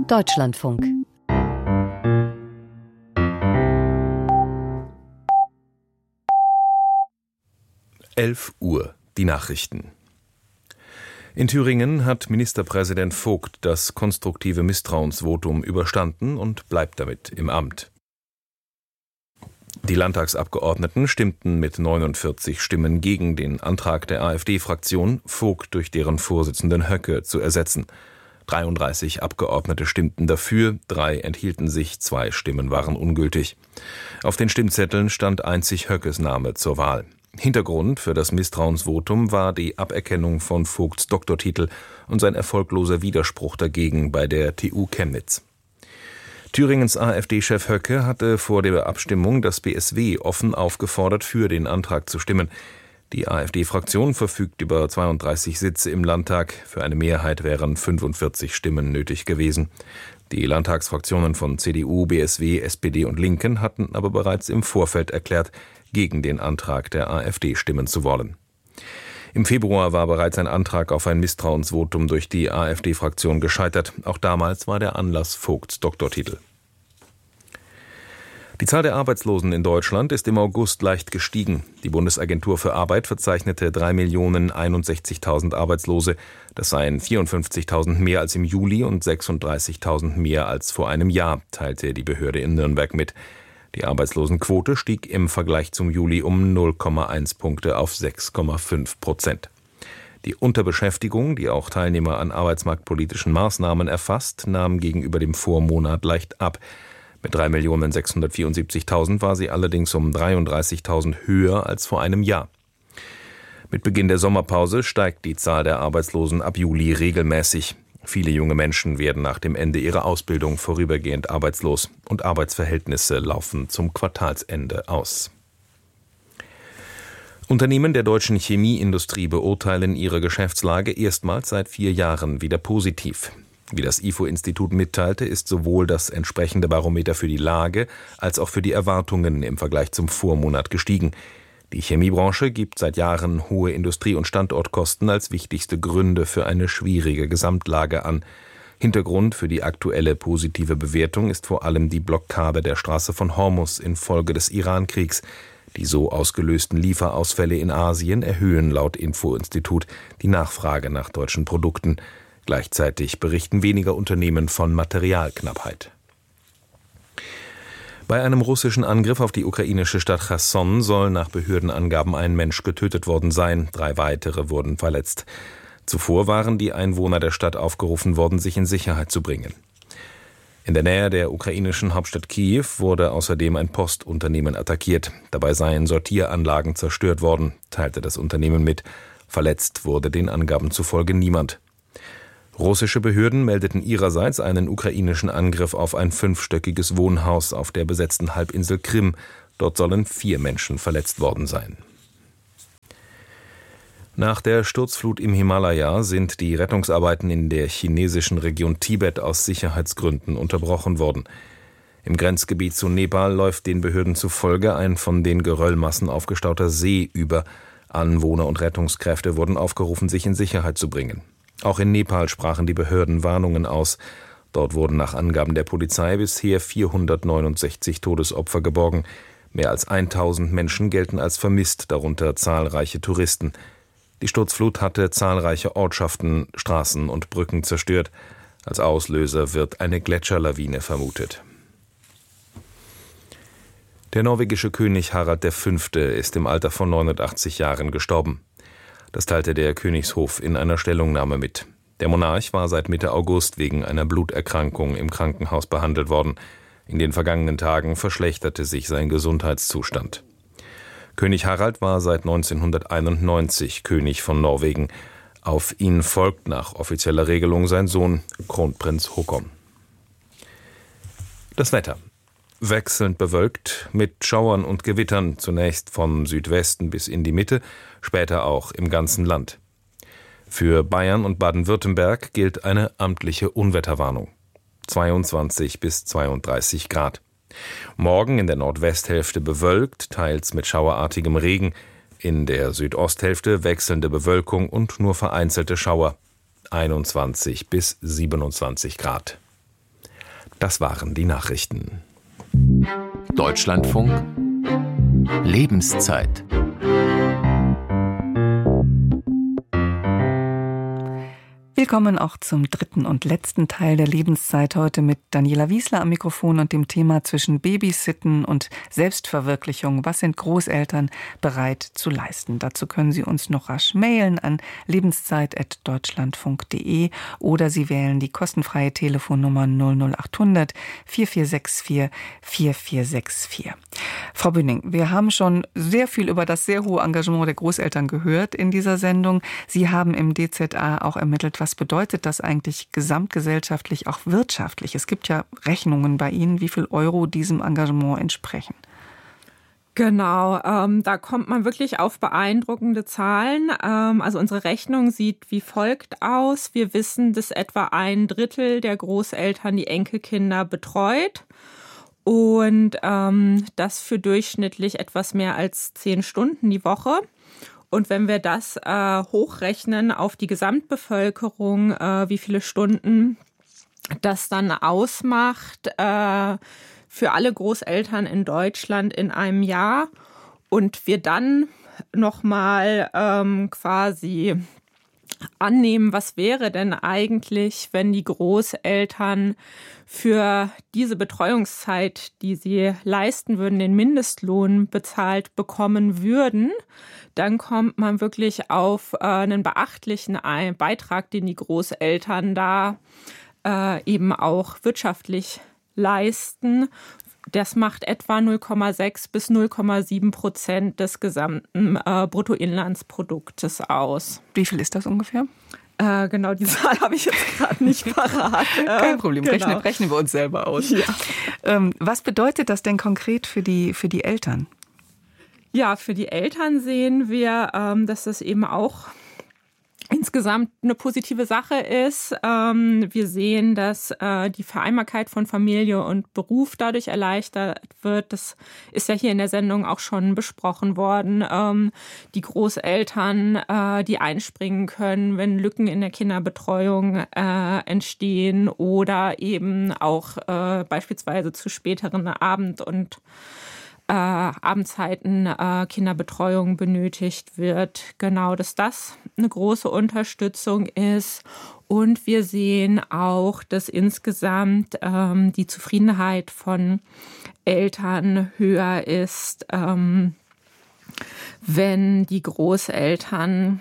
Deutschlandfunk. Uhr, die Nachrichten. In Thüringen hat Ministerpräsident Vogt das konstruktive Misstrauensvotum überstanden und bleibt damit im Amt. Die Landtagsabgeordneten stimmten mit 49 Stimmen gegen den Antrag der AfD-Fraktion, Vogt durch deren Vorsitzenden Höcke zu ersetzen. 33 Abgeordnete stimmten dafür, 3 enthielten sich, 2 Stimmen waren ungültig. Auf den Stimmzetteln stand einzig Höckes Name zur Wahl. Hintergrund für das Misstrauensvotum war die Aberkennung von Vogts Doktortitel und sein erfolgloser Widerspruch dagegen bei der TU Chemnitz. Thüringens AfD-Chef Höcke hatte vor der Abstimmung das BSW offen aufgefordert, für den Antrag zu stimmen. Die AfD-Fraktion verfügt über 32 Sitze im Landtag. Für eine Mehrheit wären 45 Stimmen nötig gewesen. Die Landtagsfraktionen von CDU, BSW, SPD und Linken hatten aber bereits im Vorfeld erklärt, gegen den Antrag der AfD stimmen zu wollen. Im Februar war bereits ein Antrag auf ein Misstrauensvotum durch die AfD-Fraktion gescheitert. Auch damals war der Anlass Vogts Doktortitel. Die Zahl der Arbeitslosen in Deutschland ist im August leicht gestiegen. Die Bundesagentur für Arbeit verzeichnete 3.061.000 Arbeitslose. Das seien 54.000 mehr als im Juli und 36.000 mehr als vor einem Jahr, teilte die Behörde in Nürnberg mit. Die Arbeitslosenquote stieg im Vergleich zum Juli um 0,1 Punkte auf 6,5%. Die Unterbeschäftigung, die auch Teilnehmer an arbeitsmarktpolitischen Maßnahmen erfasst, nahm gegenüber dem Vormonat leicht ab. Mit 3.674.000 war sie allerdings um 33.000 höher als vor einem Jahr. Mit Beginn der Sommerpause steigt die Zahl der Arbeitslosen ab Juli regelmäßig. Viele junge Menschen werden nach dem Ende ihrer Ausbildung vorübergehend arbeitslos und Arbeitsverhältnisse laufen zum Quartalsende aus. Unternehmen der deutschen Chemieindustrie beurteilen ihre Geschäftslage erstmals seit 4 Jahren wieder positiv. Wie das IFO-Institut mitteilte, ist sowohl das entsprechende Barometer für die Lage als auch für die Erwartungen im Vergleich zum Vormonat gestiegen. Die Chemiebranche gibt seit Jahren hohe Industrie- und Standortkosten als wichtigste Gründe für eine schwierige Gesamtlage an. Hintergrund für die aktuelle positive Bewertung ist vor allem die Blockade der Straße von Hormuz infolge des Iran-Kriegs. Die so ausgelösten Lieferausfälle in Asien erhöhen laut Info-Institut die Nachfrage nach deutschen Produkten. Gleichzeitig berichten weniger Unternehmen von Materialknappheit. Bei einem russischen Angriff auf die ukrainische Stadt Cherson soll nach Behördenangaben ein Mensch getötet worden sein. 3 weitere wurden verletzt. Zuvor waren die Einwohner der Stadt aufgerufen worden, sich in Sicherheit zu bringen. In der Nähe der ukrainischen Hauptstadt Kiew wurde außerdem ein Postunternehmen attackiert. Dabei seien Sortieranlagen zerstört worden, teilte das Unternehmen mit. Verletzt wurde den Angaben zufolge niemand. Russische Behörden meldeten ihrerseits einen ukrainischen Angriff auf ein 5-stöckiges Wohnhaus auf der besetzten Halbinsel Krim. Dort sollen 4 Menschen verletzt worden sein. Nach der Sturzflut im Himalaya sind die Rettungsarbeiten in der chinesischen Region Tibet aus Sicherheitsgründen unterbrochen worden. Im Grenzgebiet zu Nepal läuft den Behörden zufolge ein von den Geröllmassen aufgestauter See über. Anwohner und Rettungskräfte wurden aufgerufen, sich in Sicherheit zu bringen. Auch in Nepal sprachen die Behörden Warnungen aus. Dort wurden nach Angaben der Polizei bisher 469 Todesopfer geborgen. Mehr als 1000 Menschen gelten als vermisst, darunter zahlreiche Touristen. Die Sturzflut hatte zahlreiche Ortschaften, Straßen und Brücken zerstört. Als Auslöser wird eine Gletscherlawine vermutet. Der norwegische König Harald V. ist im Alter von 89 Jahren gestorben. Das teilte der Königshof in einer Stellungnahme mit. Der Monarch war seit Mitte August wegen einer Bluterkrankung im Krankenhaus behandelt worden. In den vergangenen Tagen verschlechterte sich sein Gesundheitszustand. König Harald war seit 1991 König von Norwegen. Auf ihn folgt nach offizieller Regelung sein Sohn Kronprinz Haakon. Das Wetter. Wechselnd bewölkt mit Schauern und Gewittern, zunächst von Südwesten bis in die Mitte, später auch im ganzen Land. Für Bayern und Baden-Württemberg gilt eine amtliche Unwetterwarnung. 22 bis 32 Grad. Morgen in der Nordwesthälfte bewölkt, teils mit schauerartigem Regen. In der Südosthälfte wechselnde Bewölkung und nur vereinzelte Schauer. 21 bis 27 Grad. Das waren die Nachrichten. Deutschlandfunk Lebenszeit. Willkommen auch zum dritten und letzten Teil der Lebenszeit, heute mit Daniela Wiesler am Mikrofon und dem Thema zwischen Babysitten und Selbstverwirklichung. Was sind Großeltern bereit zu leisten? Dazu können Sie uns noch rasch mailen an lebenszeit@deutschlandfunk.de oder Sie wählen die kostenfreie Telefonnummer 00800 4464 4464. Frau Bünding, wir haben schon sehr viel über das sehr hohe Engagement der Großeltern gehört in dieser Sendung. Sie haben im DZA auch ermittelt, was bedeutet das eigentlich gesamtgesellschaftlich, auch wirtschaftlich? Es gibt ja Rechnungen bei Ihnen, wie viel Euro diesem Engagement entsprechen. Genau, da kommt man wirklich auf beeindruckende Zahlen. Also unsere Rechnung sieht wie folgt aus. Wir wissen, dass etwa 1/3 der Großeltern die Enkelkinder betreut. Und das für durchschnittlich etwas mehr als 10 Stunden die Woche. Und wenn wir das hochrechnen auf die Gesamtbevölkerung, wie viele Stunden das dann ausmacht für alle Großeltern in Deutschland in einem Jahr und wir dann nochmal quasi annehmen, was wäre denn eigentlich, wenn die Großeltern für diese Betreuungszeit, die sie leisten würden, den Mindestlohn bezahlt bekommen würden, dann kommt man wirklich auf einen beachtlichen Beitrag, den die Großeltern da eben auch wirtschaftlich leisten. Das macht etwa 0,6 bis 0,7% des gesamten Bruttoinlandsproduktes aus. Wie viel ist das ungefähr? Genau, die Zahl habe ich jetzt gerade nicht parat. Kein Problem, genau. rechnen wir uns selber aus. Ja. Was bedeutet das denn konkret für die Eltern? Ja, für die Eltern sehen wir, dass das eben auch insgesamt eine positive Sache ist. Wir sehen, dass die Vereinbarkeit von Familie und Beruf dadurch erleichtert wird. Das ist ja hier in der Sendung auch schon besprochen worden. Die Großeltern, die einspringen können, wenn Lücken in der Kinderbetreuung entstehen oder eben auch beispielsweise zu späteren Abendzeiten Kinderbetreuung benötigt wird. Genau, dass das eine große Unterstützung ist. Und wir sehen auch, dass insgesamt die Zufriedenheit von Eltern höher ist, wenn die Großeltern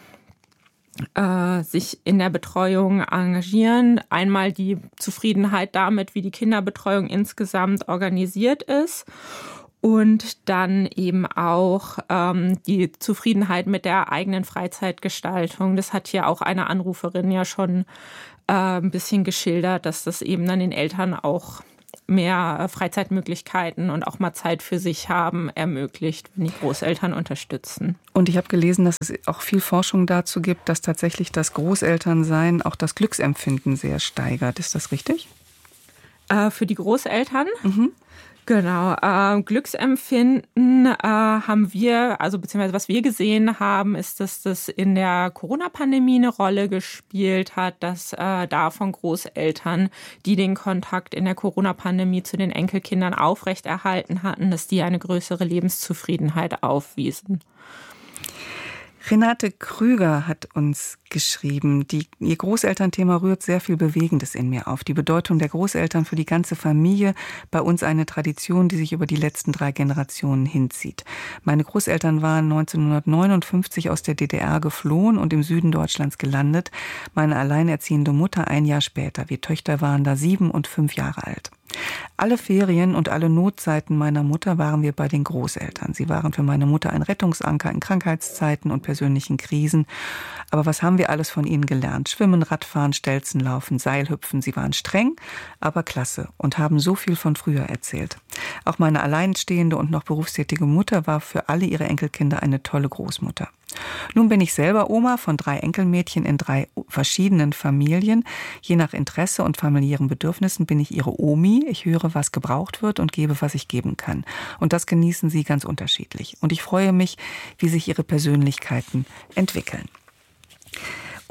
sich in der Betreuung engagieren. Einmal die Zufriedenheit damit, wie die Kinderbetreuung insgesamt organisiert ist. Und dann eben auch die Zufriedenheit mit der eigenen Freizeitgestaltung. Das hat hier auch eine Anruferin ja schon ein bisschen geschildert, dass das eben dann den Eltern auch mehr Freizeitmöglichkeiten und auch mal Zeit für sich haben ermöglicht, wenn die Großeltern unterstützen. Und ich habe gelesen, dass es auch viel Forschung dazu gibt, dass tatsächlich das Großelternsein auch das Glücksempfinden sehr steigert. Ist das richtig? Für die Großeltern? Mhm. Genau, Glücksempfinden haben wir, also beziehungsweise was wir gesehen haben, ist, dass das in der Corona-Pandemie eine Rolle gespielt hat, dass da von Großeltern, die den Kontakt in der Corona-Pandemie zu den Enkelkindern aufrechterhalten hatten, dass die eine größere Lebenszufriedenheit aufwiesen. Renate Krüger hat uns geschrieben, ihr Großelternthema rührt sehr viel Bewegendes in mir auf. Die Bedeutung der Großeltern für die ganze Familie, bei uns eine Tradition, die sich über die letzten 3 Generationen hinzieht. Meine Großeltern waren 1959 aus der DDR geflohen und im Süden Deutschlands gelandet. Meine alleinerziehende Mutter ein Jahr später. Wir Töchter waren da 7 und 5 Jahre alt. Alle Ferien und alle Notzeiten meiner Mutter waren wir bei den Großeltern. Sie waren für meine Mutter ein Rettungsanker in Krankheitszeiten und persönlichen Krisen. Aber was haben wir alles von ihnen gelernt? Schwimmen, Radfahren, Stelzen laufen, Seilhüpfen. Sie waren streng, aber klasse und haben so viel von früher erzählt. Auch meine alleinstehende und noch berufstätige Mutter war für alle ihre Enkelkinder eine tolle Großmutter. Nun bin ich selber Oma von 3 Enkelmädchen in 3 verschiedenen Familien. Je nach Interesse und familiären Bedürfnissen bin ich ihre Omi. Ich höre, was gebraucht wird und gebe, was ich geben kann. Und das genießen sie ganz unterschiedlich. Und ich freue mich, wie sich ihre Persönlichkeiten entwickeln.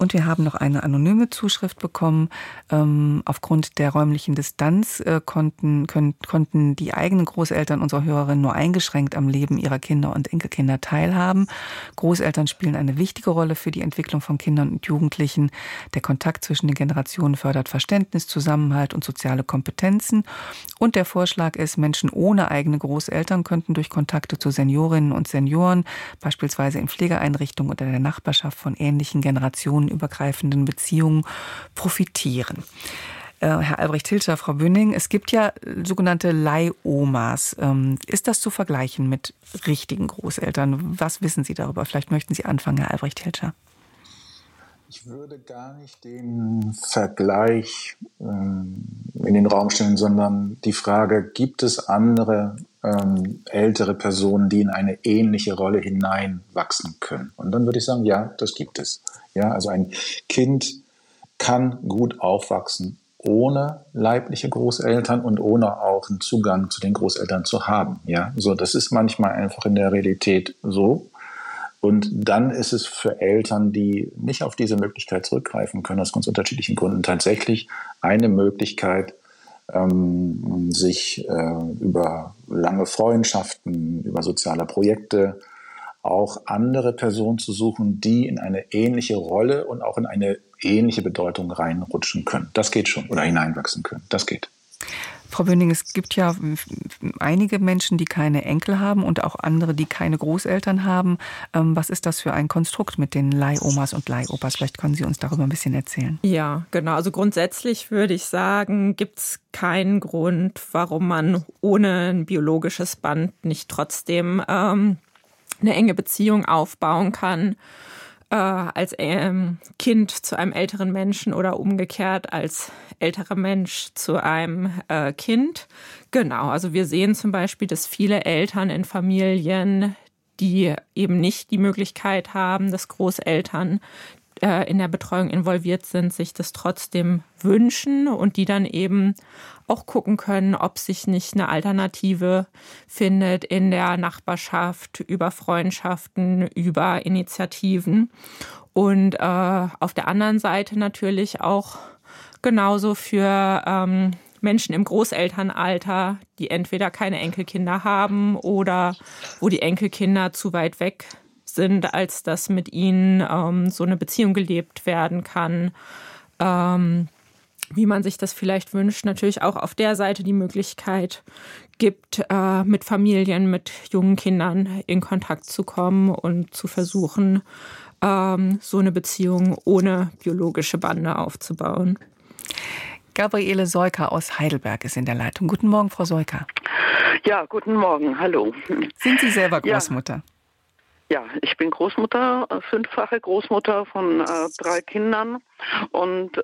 Und wir haben noch eine anonyme Zuschrift bekommen. Aufgrund der räumlichen Distanz konnten die eigenen Großeltern unserer Hörerin nur eingeschränkt am Leben ihrer Kinder und Enkelkinder teilhaben. Großeltern spielen eine wichtige Rolle für die Entwicklung von Kindern und Jugendlichen. Der Kontakt zwischen den Generationen fördert Verständnis, Zusammenhalt und soziale Kompetenzen. Und der Vorschlag ist, Menschen ohne eigene Großeltern könnten durch Kontakte zu Seniorinnen und Senioren, beispielsweise in Pflegeeinrichtungen oder der Nachbarschaft, von ähnlichen generationenübergreifenden Beziehungen profitieren. Herr Albrecht-Hilscher, Frau Bünning, es gibt ja sogenannte Leihomas. Ist das zu vergleichen mit richtigen Großeltern? Was wissen Sie darüber? Vielleicht möchten Sie anfangen, Herr Albrecht-Hilscher. Ich würde gar nicht den Vergleich in den Raum stellen, sondern die Frage, gibt es andere ältere Personen, die in eine ähnliche Rolle hineinwachsen können? Und dann würde ich sagen, ja, das gibt es. Ja, also ein Kind kann gut aufwachsen, ohne leibliche Großeltern und ohne auch einen Zugang zu den Großeltern zu haben. Ja, so, das ist manchmal einfach in der Realität so. Und dann ist es für Eltern, die nicht auf diese Möglichkeit zurückgreifen können, aus ganz unterschiedlichen Gründen, tatsächlich eine Möglichkeit, sich über lange Freundschaften, über soziale Projekte auch andere Personen zu suchen, die in eine ähnliche Rolle und auch in eine ähnliche Bedeutung reinrutschen können. Das geht schon. Oder hineinwachsen können. Das geht. Frau Böning, es gibt ja einige Menschen, die keine Enkel haben und auch andere, die keine Großeltern haben. Was ist das für ein Konstrukt mit den Leihomas und Leihopas? Vielleicht können Sie uns darüber ein bisschen erzählen. Ja, genau. Also grundsätzlich würde ich sagen, gibt es keinen Grund, warum man ohne ein biologisches Band nicht trotzdem eine enge Beziehung aufbauen kann. Als Kind zu einem älteren Menschen oder umgekehrt als älterer Mensch zu einem Kind. Genau, also wir sehen zum Beispiel, dass viele Eltern in Familien, die eben nicht die Möglichkeit haben, dass Großeltern in der Betreuung involviert sind, sich das trotzdem wünschen und die dann eben auch gucken können, ob sich nicht eine Alternative findet in der Nachbarschaft, über Freundschaften, über Initiativen. Und auf der anderen Seite natürlich auch genauso für Menschen im Großelternalter, die entweder keine Enkelkinder haben oder wo die Enkelkinder zu weit weg sind, als dass mit ihnen so eine Beziehung gelebt werden kann, wie man sich das vielleicht wünscht. Natürlich auch auf der Seite die Möglichkeit gibt, mit Familien, mit jungen Kindern in Kontakt zu kommen und zu versuchen, so eine Beziehung ohne biologische Bande aufzubauen. Gabriele Seuker aus Heidelberg ist in der Leitung. Guten Morgen, Frau Seuker. Ja, guten Morgen. Hallo. Sind Sie selber Großmutter? Ja, ich bin Großmutter, 5-fache Großmutter von 3 Kindern. Und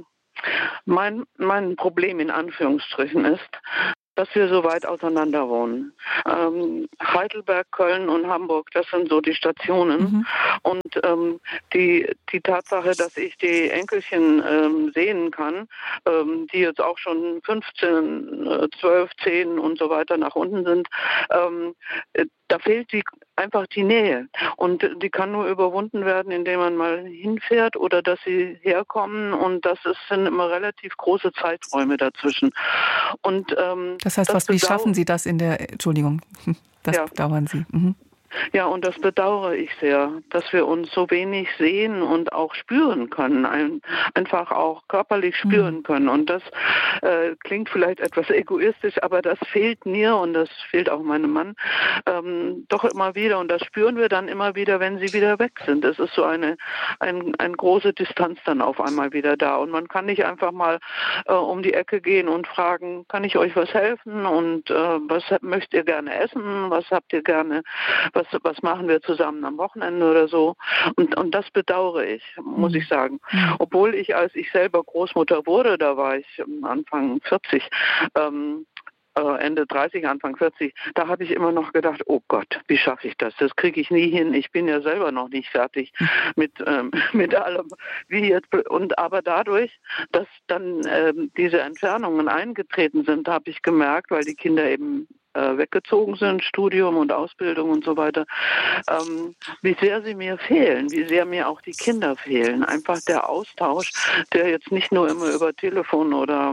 mein Problem in Anführungsstrichen ist, dass wir so weit auseinander wohnen. Heidelberg, Köln und Hamburg, das sind so die Stationen. Mhm. Und die Tatsache, dass ich die Enkelchen sehen kann, die jetzt auch schon 15, 12, 10 und so weiter nach unten sind, da fehlt einfach die Nähe. Und die kann nur überwunden werden, indem man mal hinfährt oder dass sie herkommen. Und sind immer relativ große Zeiträume dazwischen. Und das heißt, wie schaffen Sie das in der, Entschuldigung, das bedauern Sie. Mhm. Ja, und das bedauere ich sehr, dass wir uns so wenig sehen und auch spüren können, einfach auch körperlich spüren können. Und das klingt vielleicht etwas egoistisch, aber das fehlt mir und das fehlt auch meinem Mann doch immer wieder. Und das spüren wir dann immer wieder, wenn sie wieder weg sind. Es ist so eine große Distanz dann auf einmal wieder da. Und man kann nicht einfach mal um die Ecke gehen und fragen, kann ich euch was helfen? Und was möchtet ihr gerne essen? Was habt ihr gerne? Was machen wir zusammen am Wochenende oder so? Und das bedauere ich, muss ich sagen. Obwohl als ich selber Großmutter wurde, da war ich Anfang 40, Ende 30, Anfang 40, da habe ich immer noch gedacht, oh Gott, wie schaffe ich das? Das kriege ich nie hin. Ich bin ja selber noch nicht fertig mit allem, wie jetzt. Aber dadurch, dass dann diese Entfernungen eingetreten sind, habe ich gemerkt, weil die Kinder eben weggezogen sind, Studium und Ausbildung und so weiter, wie sehr sie mir fehlen, wie sehr mir auch die Kinder fehlen. Einfach der Austausch, der jetzt nicht nur immer über Telefon oder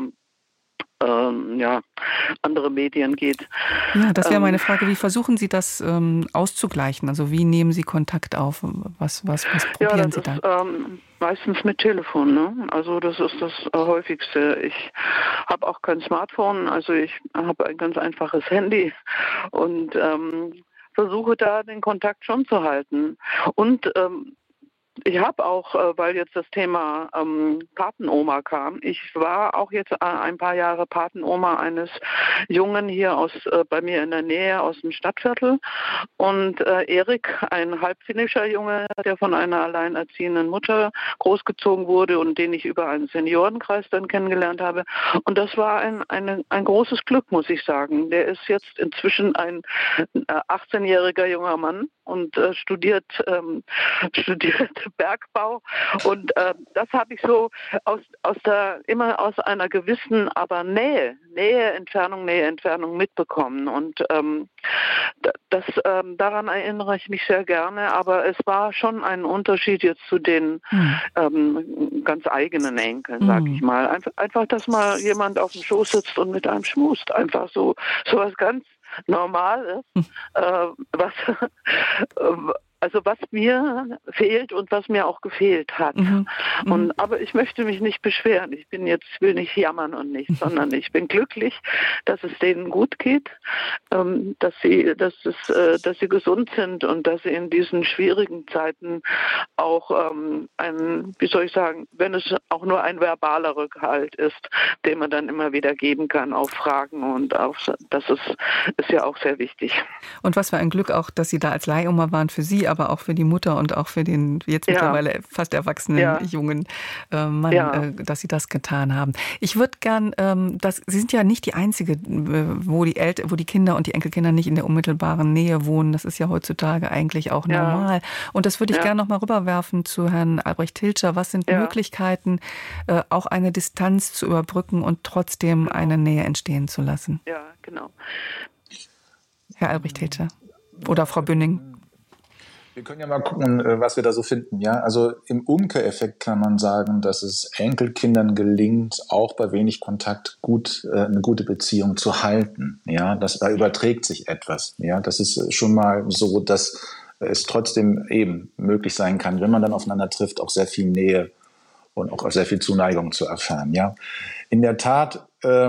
andere Medien geht. Ja, das wäre meine Frage. Wie versuchen Sie das auszugleichen? Also wie nehmen Sie Kontakt auf? Was probieren Sie da? Meistens mit Telefon, ne? Also das ist das Häufigste. Ich habe auch kein Smartphone, also ich habe ein ganz einfaches Handy und versuche da den Kontakt schon zu halten. Und ich habe auch, weil jetzt das Thema Patenoma kam, ich war auch jetzt ein paar Jahre Patenoma eines Jungen hier bei mir in der Nähe aus dem Stadtviertel. Und Erik, ein halbfinnischer Junge, der von einer alleinerziehenden Mutter großgezogen wurde und den ich über einen Seniorenkreis dann kennengelernt habe. Und das war ein großes Glück, muss ich sagen. Der ist jetzt inzwischen ein 18-jähriger junger Mann und studiert Bergbau und das habe ich so immer aus einer gewissen, aber Nähe, Entfernung mitbekommen und daran erinnere ich mich sehr gerne, aber es war schon ein Unterschied jetzt zu den ganz eigenen Enkeln, sag ich mal. Einfach, dass mal jemand auf dem Schoß sitzt und mit einem schmust, einfach so was ganz Normales, was mir fehlt und was mir auch gefehlt hat. Aber ich möchte mich nicht beschweren. Ich will nicht jammern und nichts, sondern ich bin glücklich, dass es denen gut geht, dass sie gesund sind und dass sie in diesen schwierigen Zeiten auch wie soll ich sagen, wenn es auch nur ein verbaler Rückhalt ist, den man dann immer wieder geben kann auf Fragen und das ist ja auch sehr wichtig. Und was für ein Glück auch, dass Sie da als Leihoma waren für Sie, aber auch für die Mutter und auch für den jetzt mittlerweile fast erwachsenen jungen Mann, dass Sie das getan haben. Ich würde gern, Sie sind ja nicht die Einzige, wo die Kinder und die Enkelkinder nicht in der unmittelbaren Nähe wohnen. Das ist ja heutzutage eigentlich auch normal. Und das würde ich gerne noch mal rüberwerfen zu Herrn Albrecht Hilscher. Was sind Möglichkeiten, auch eine Distanz zu überbrücken und trotzdem eine Nähe entstehen zu lassen? Ja, genau. Herr Albrecht Hilscher oder Frau Bünning. Wir können ja mal gucken, was wir da so finden. Ja, also im Umkehreffekt kann man sagen, dass es Enkelkindern gelingt, auch bei wenig Kontakt eine gute Beziehung zu halten. Ja, da überträgt sich etwas. Ja, das ist schon mal so, dass es trotzdem eben möglich sein kann, wenn man dann aufeinander trifft, auch sehr viel Nähe und auch sehr viel Zuneigung zu erfahren. Ja, in der Tat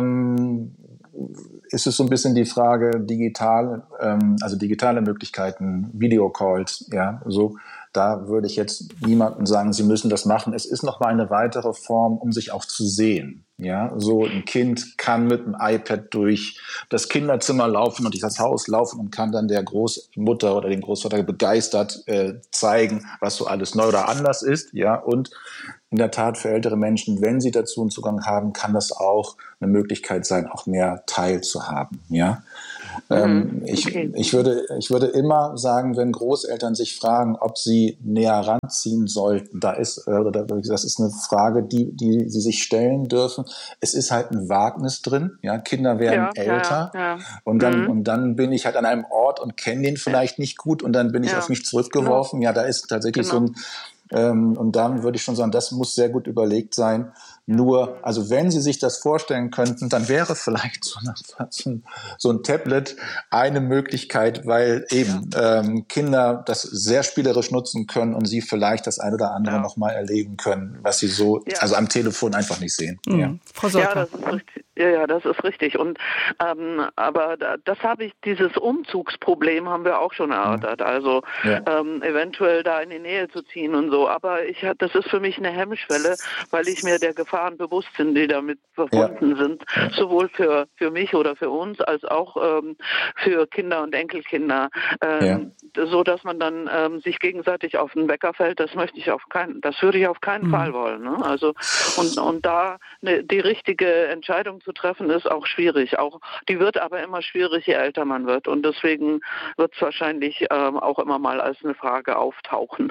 ist es so ein bisschen die Frage digitale Möglichkeiten, Videocalls, da würde ich jetzt niemandem sagen, Sie müssen das machen. Es ist noch mal eine weitere Form, um sich auch zu sehen. Ja, so ein Kind kann mit dem iPad durch das Kinderzimmer laufen und durch das Haus laufen und kann dann der Großmutter oder dem Großvater begeistert zeigen, was so alles neu oder anders ist. Ja, und in der Tat für ältere Menschen, wenn sie dazu einen Zugang haben, kann das auch eine Möglichkeit sein, auch mehr teilzuhaben. Ja. Ich würde immer sagen, wenn Großeltern sich fragen, ob sie näher ranziehen sollten, das ist eine Frage, die sie sich stellen dürfen. Es ist halt ein Wagnis drin. Ja, Kinder werden älter und dann bin ich halt an einem Ort und kenne den vielleicht nicht gut und dann bin ich auf mich zurückgeworfen. Ja, da ist tatsächlich so ein und dann würde ich schon sagen, das muss sehr gut überlegt sein. Nur, also wenn Sie sich das vorstellen könnten, dann wäre vielleicht so ein Tablet eine Möglichkeit, weil eben Kinder das sehr spielerisch nutzen können und Sie vielleicht das eine oder andere nochmal erleben können, was Sie also am Telefon einfach nicht sehen. Frau Solka. Das ist richtig. Und aber dieses Umzugsproblem haben wir auch schon erörtert. Also eventuell da in die Nähe zu ziehen und so. Aber das ist für mich eine Hemmschwelle, weil ich mir der Gefahren bewusst bin, die damit verbunden sind, sowohl für mich oder für uns als auch für Kinder und Enkelkinder, so dass man dann sich gegenseitig auf den Wecker fällt. Das würde ich auf keinen Fall wollen. Ne? Also und da die richtige Entscheidung zu treffen, ist auch schwierig. Die wird aber immer schwierig, je älter man wird. Und deswegen wird es wahrscheinlich auch immer mal als eine Frage auftauchen.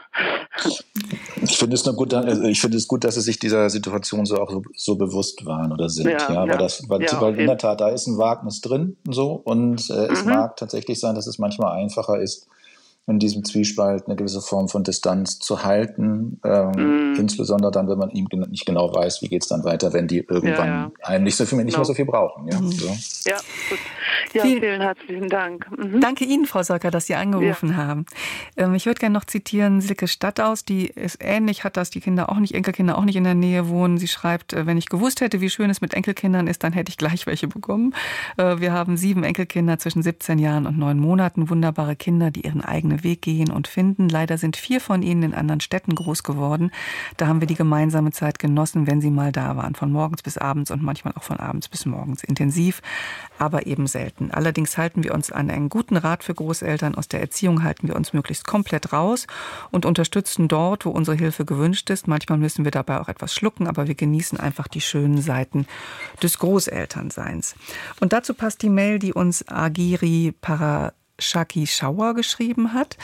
Ich finde es gut, dass Sie sich dieser Situation so bewusst waren oder sind. Weil in der Tat, da ist ein Wagnis drin so und es mag tatsächlich sein, dass es manchmal einfacher ist, in diesem Zwiespalt eine gewisse Form von Distanz zu halten, insbesondere dann, wenn man eben nicht genau weiß, wie geht es dann weiter, wenn die irgendwann einem nicht mehr so viel brauchen. Ja, so. Ja, gut. Ja, vielen herzlichen Dank. Danke Ihnen, Frau Solker, dass Sie angerufen haben. Ich würde gerne noch zitieren Silke Stadtaus, die ist ähnlich, hat das, die Enkelkinder auch nicht in der Nähe wohnen. Sie schreibt, wenn ich gewusst hätte, wie schön es mit Enkelkindern ist, dann hätte ich gleich welche bekommen. Wir haben 7 Enkelkinder zwischen 17 Jahren und 9 Monaten, wunderbare Kinder, die ihren eigenen Weg gehen und finden. Leider sind 4 von ihnen in anderen Städten groß geworden. Da haben wir die gemeinsame Zeit genossen, wenn sie mal da waren. Von morgens bis abends und manchmal auch von abends bis morgens. Intensiv, aber eben selten. Allerdings halten wir uns an einen guten Rat für Großeltern. Aus der Erziehung halten wir uns möglichst komplett raus und unterstützen dort, wo unsere Hilfe gewünscht ist. Manchmal müssen wir dabei auch etwas schlucken, aber wir genießen einfach die schönen Seiten des Großelternseins. Und dazu passt die Mail, die uns Agiri Parashaki Schauer geschrieben hat.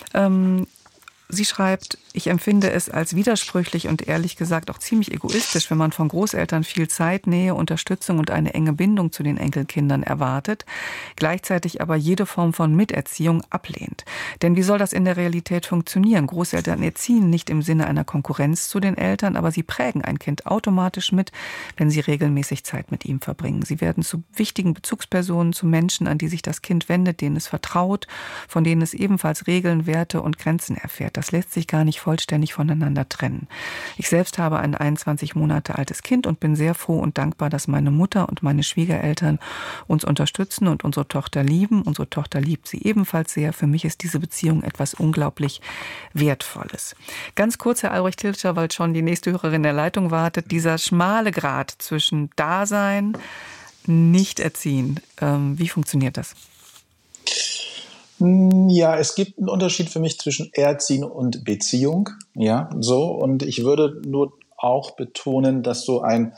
Sie schreibt, ich empfinde es als widersprüchlich und ehrlich gesagt auch ziemlich egoistisch, wenn man von Großeltern viel Zeit, Nähe, Unterstützung und eine enge Bindung zu den Enkelkindern erwartet, gleichzeitig aber jede Form von Miterziehung ablehnt. Denn wie soll das in der Realität funktionieren? Großeltern erziehen nicht im Sinne einer Konkurrenz zu den Eltern, aber sie prägen ein Kind automatisch mit, wenn sie regelmäßig Zeit mit ihm verbringen. Sie werden zu wichtigen Bezugspersonen, zu Menschen, an die sich das Kind wendet, denen es vertraut, von denen es ebenfalls Regeln, Werte und Grenzen erfährt. Das lässt sich gar nicht vollständig voneinander trennen. Ich selbst habe ein 21 Monate altes Kind und bin sehr froh und dankbar, dass meine Mutter und meine Schwiegereltern uns unterstützen und unsere Tochter lieben. Unsere Tochter liebt sie ebenfalls sehr. Für mich ist diese Beziehung etwas unglaublich Wertvolles. Ganz kurz, Herr Albrecht Hilscher, weil schon die nächste Hörerin in der Leitung wartet, dieser schmale Grat zwischen Dasein, nicht erziehen. Wie funktioniert das? Ja, es gibt einen Unterschied für mich zwischen Erziehen und Beziehung. Ja, so. Und ich würde nur auch betonen, dass so ein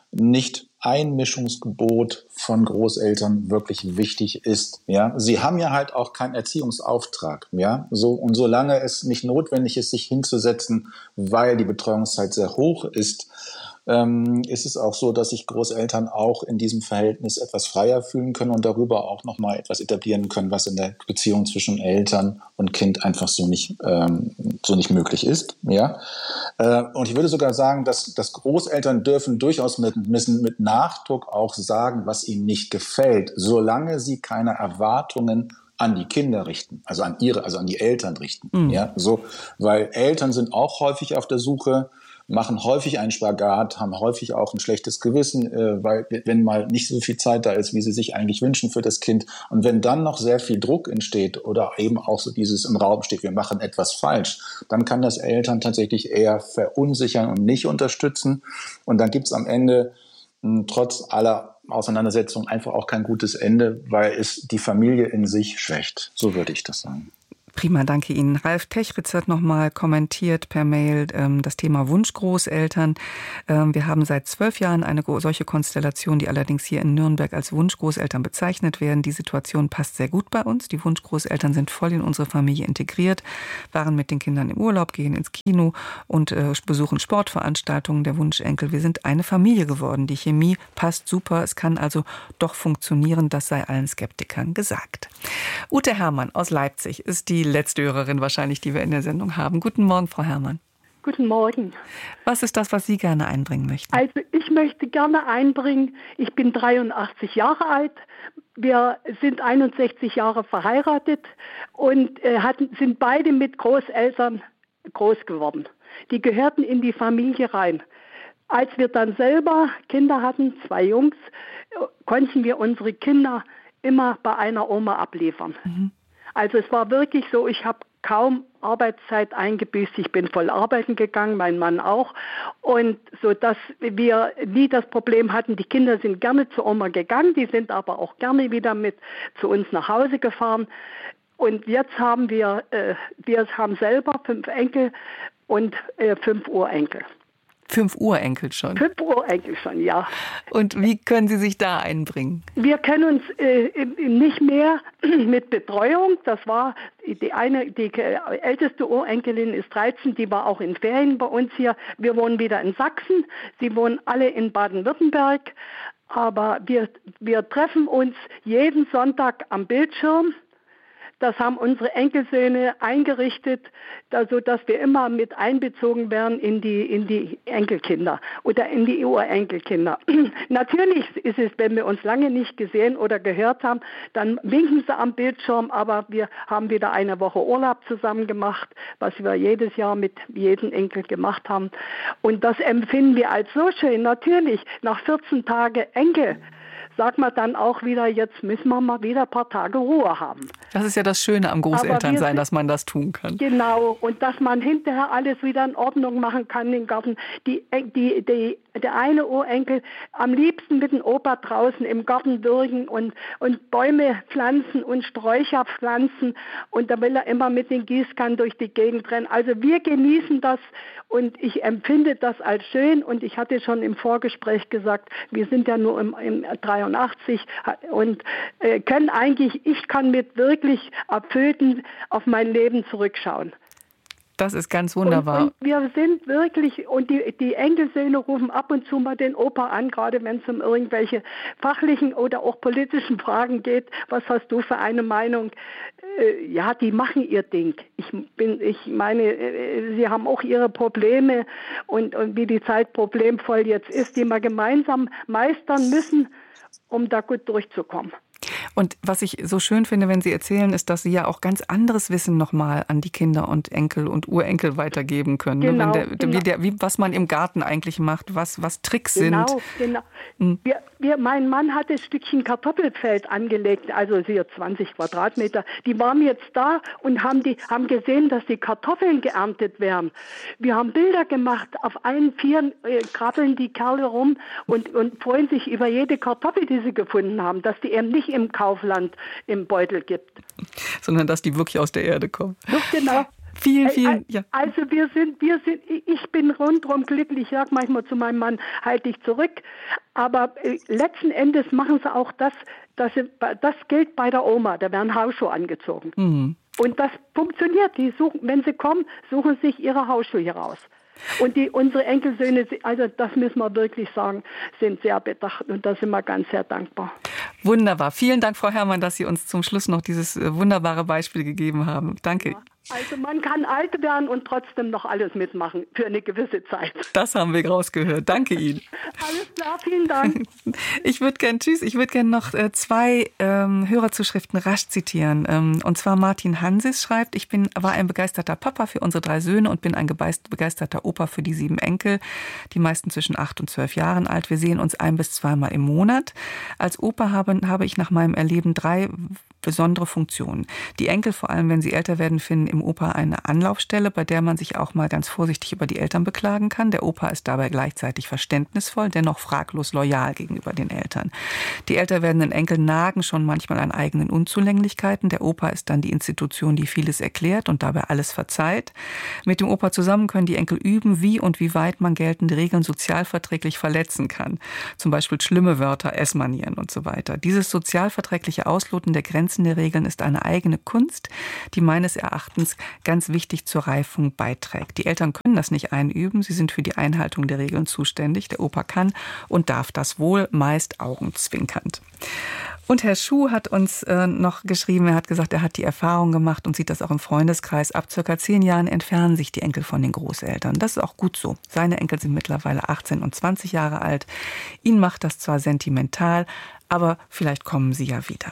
Nicht-Einmischungsgebot von Großeltern wirklich wichtig ist. Ja, sie haben ja halt auch keinen Erziehungsauftrag. Ja, so. Und solange es nicht notwendig ist, sich hinzusetzen, weil die Betreuungszeit sehr hoch ist es auch so, dass sich Großeltern auch in diesem Verhältnis etwas freier fühlen können und darüber auch nochmal etwas etablieren können, was in der Beziehung zwischen Eltern und Kind einfach so nicht möglich ist. Ja? Und ich würde sogar sagen, dass Großeltern dürfen durchaus müssen mit Nachdruck auch sagen, was ihnen nicht gefällt, solange sie keine Erwartungen an die Kinder richten, also an die Eltern richten. Ja? So, weil Eltern sind auch häufig auf der Suche, machen häufig einen Spagat, haben häufig auch ein schlechtes Gewissen, weil wenn mal nicht so viel Zeit da ist, wie sie sich eigentlich wünschen für das Kind. Und wenn dann noch sehr viel Druck entsteht oder eben auch so dieses im Raum steht, wir machen etwas falsch, dann kann das Eltern tatsächlich eher verunsichern und nicht unterstützen. Und dann gibt's am Ende trotz aller Auseinandersetzungen einfach auch kein gutes Ende, weil es die Familie in sich schwächt. So würde ich das sagen. Prima, danke Ihnen. Ralf Techritz hat nochmal kommentiert per Mail das Thema Wunschgroßeltern. Wir haben seit 12 Jahren eine solche Konstellation, die allerdings hier in Nürnberg als Wunschgroßeltern bezeichnet werden. Die Situation passt sehr gut bei uns. Die Wunschgroßeltern sind voll in unsere Familie integriert, waren mit den Kindern im Urlaub, gehen ins Kino und besuchen Sportveranstaltungen. Der Wunschenkel, wir sind eine Familie geworden. Die Chemie passt super. Es kann also doch funktionieren. Das sei allen Skeptikern gesagt. Ute Herrmann aus Leipzig ist die letzte Hörerin wahrscheinlich, die wir in der Sendung haben. Guten Morgen, Frau Herrmann. Guten Morgen. Was ist das, was Sie gerne einbringen möchten? Also ich möchte gerne einbringen, ich bin 83 Jahre alt, wir sind 61 Jahre verheiratet und sind beide mit Großeltern groß geworden. Die gehörten in die Familie rein. Als wir dann selber Kinder hatten, 2 Jungs, konnten wir unsere Kinder immer bei einer Oma abliefern. Mhm. Also es war wirklich so, ich habe kaum Arbeitszeit eingebüßt, ich bin voll arbeiten gegangen, mein Mann auch. Und so, dass wir nie das Problem hatten, die Kinder sind gerne zur Oma gegangen, die sind aber auch gerne wieder mit zu uns nach Hause gefahren. Und jetzt haben wir haben selber 5 Enkel und 5 Urenkel. 5 Urenkel schon? 5 Urenkel schon, ja. Und wie können Sie sich da einbringen? Wir können uns nicht mehr mit Betreuung. Das war die älteste Urenkelin ist 13, die war auch in Ferien bei uns hier. Wir wohnen wieder in Sachsen. Sie wohnen alle in Baden-Württemberg. Aber wir treffen uns jeden Sonntag am Bildschirm. Das haben unsere Enkelsöhne eingerichtet, sodass wir immer mit einbezogen werden in die Enkelkinder oder in die Urenkelkinder. Natürlich ist es, wenn wir uns lange nicht gesehen oder gehört haben, dann winken sie am Bildschirm, aber wir haben wieder eine Woche Urlaub zusammen gemacht, was wir jedes Jahr mit jedem Enkel gemacht haben. Und das empfinden wir als so schön. Natürlich, nach 14 Tagen Enkel, sagt man dann auch wieder, jetzt müssen wir mal wieder ein paar Tage Ruhe haben. Das ist ja das Schöne am Großelternsein, dass man das tun kann. Genau, und dass man hinterher alles wieder in Ordnung machen kann im Garten. Der eine Urenkel am liebsten mit dem Opa draußen im Garten würgen und Bäume pflanzen und Sträucher pflanzen, und da will er immer mit den Gießkannen durch die Gegend rennen. Also wir genießen das und ich empfinde das als schön, und ich hatte schon im Vorgespräch gesagt, wir sind ja nur im 83 und ich kann mit wirklich erfüllten auf mein Leben zurückschauen. Das ist ganz wunderbar. Und wir sind wirklich, und die Enkelsöhne rufen ab und zu mal den Opa an, gerade wenn es um irgendwelche fachlichen oder auch politischen Fragen geht. Was hast du für eine Meinung? Ja, die machen ihr Ding. Ich meine, sie haben auch ihre Probleme und wie die Zeit problemvoll jetzt ist, die wir gemeinsam meistern müssen, um da gut durchzukommen. Und was ich so schön finde, wenn Sie erzählen, ist, dass Sie ja auch ganz anderes Wissen nochmal an die Kinder und Enkel und Urenkel weitergeben können. Genau, was man im Garten eigentlich macht, was Tricks sind. Genau. Mein Mann hat ein Stückchen Kartoffelfeld angelegt, also 20 Quadratmeter. Die waren jetzt da und haben gesehen, dass die Kartoffeln geerntet werden. Wir haben Bilder gemacht, auf allen 4 krabbeln die Kerle rum und freuen sich über jede Kartoffel, die sie gefunden haben, dass die eben nicht im Kaufland im Beutel gibt. Sondern dass die wirklich aus der Erde kommen. So, genau. Vielen, ja. Also ich bin rundherum glücklich. Ich sage manchmal zu meinem Mann, halt dich zurück. Aber letzten Endes machen sie auch das gilt bei der Oma. Da werden Hausschuhe angezogen. Mhm. Und das funktioniert. Wenn sie kommen, suchen sich ihre Hausschuhe hier raus. Und unsere Enkelsöhne, also das müssen wir wirklich sagen, sind sehr bedacht, und da sind wir ganz sehr dankbar. Wunderbar. Vielen Dank, Frau Herrmann, dass Sie uns zum Schluss noch dieses wunderbare Beispiel gegeben haben. Danke. Ja. Also man kann alt werden und trotzdem noch alles mitmachen für eine gewisse Zeit. Das haben wir rausgehört. Danke Ihnen. Alles klar, vielen Dank. Ich würde gerne noch 2 Hörerzuschriften rasch zitieren. Und zwar Martin Hansis schreibt, war ein begeisterter Papa für unsere 3 Söhne und bin ein begeisterter Opa für die 7 Enkel, die meisten zwischen 8 und 12 Jahren alt. Wir sehen uns 1 bis 2 Mal im Monat. Als Opa habe ich nach meinem Erleben 3 besondere Funktionen. Die Enkel, vor allem wenn sie älter werden, finden im Opa eine Anlaufstelle, bei der man sich auch mal ganz vorsichtig über die Eltern beklagen kann. Der Opa ist dabei gleichzeitig verständnisvoll, dennoch fraglos loyal gegenüber den Eltern. Die älter werdenden Enkel nagen schon manchmal an eigenen Unzulänglichkeiten. Der Opa ist dann die Institution, die vieles erklärt und dabei alles verzeiht. Mit dem Opa zusammen können die Enkel üben, wie und wie weit man geltende Regeln sozialverträglich verletzen kann. Zum Beispiel schlimme Wörter, Essmanieren und so weiter. Dieses sozialverträgliche Ausloten der Grenzen der Regeln ist eine eigene Kunst, die meines Erachtens ganz wichtig zur Reifung beiträgt. Die Eltern können das nicht einüben, sie sind für die Einhaltung der Regeln zuständig. Der Opa kann und darf das wohl, meist augenzwinkernd. Und Herr Schuh hat uns noch geschrieben, er hat gesagt, er hat die Erfahrung gemacht und sieht das auch im Freundeskreis. Ab ca. 10 Jahren entfernen sich die Enkel von den Großeltern. Das ist auch gut so. Seine Enkel sind mittlerweile 18 und 20 Jahre alt. Ihn macht das zwar sentimental, aber vielleicht kommen sie ja wieder.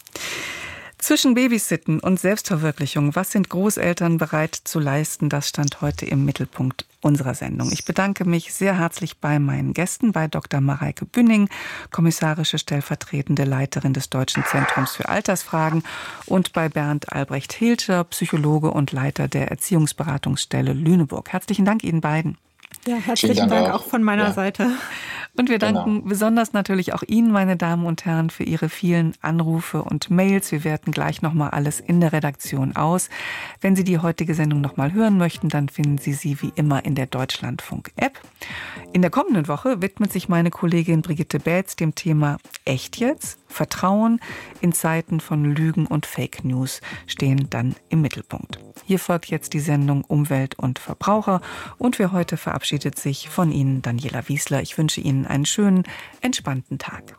Zwischen Babysitten und Selbstverwirklichung, was sind Großeltern bereit zu leisten? Das stand heute im Mittelpunkt unserer Sendung. Ich bedanke mich sehr herzlich bei meinen Gästen, bei Dr. Mareike Bünning, kommissarische stellvertretende Leiterin des Deutschen Zentrums für Altersfragen, und bei Bernd Albrecht Hilscher, Psychologe und Leiter der Erziehungsberatungsstelle Lüneburg. Herzlichen Dank Ihnen beiden. Ja, herzlichen Dank auch von meiner Seite. Und wir danken besonders natürlich auch Ihnen, meine Damen und Herren, für Ihre vielen Anrufe und Mails. Wir werten gleich nochmal alles in der Redaktion aus. Wenn Sie die heutige Sendung nochmal hören möchten, dann finden Sie sie wie immer in der Deutschlandfunk-App. In der kommenden Woche widmet sich meine Kollegin Brigitte Bätz dem Thema Echt jetzt? Vertrauen in Zeiten von Lügen und Fake News stehen dann im Mittelpunkt. Hier folgt jetzt die Sendung Umwelt und Verbraucher und für heute verabschiedet sich von Ihnen Daniela Wiesler. Ich wünsche Ihnen einen schönen, entspannten Tag.